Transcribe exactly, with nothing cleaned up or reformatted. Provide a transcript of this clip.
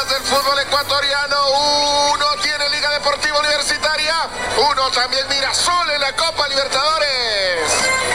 más del fútbol ecuatoriano. Uno tiene Liga Deportiva Universitaria, uno también Mirasol en la Copa Libertadores.